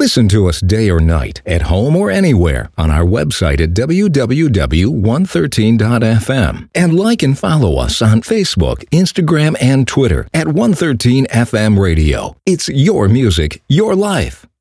Listen to us day or night, at home or anywhere, on our website at www.113.fm. And like and follow us on Facebook, Instagram, and Twitter at 113 FM Radio. It's your music, your life.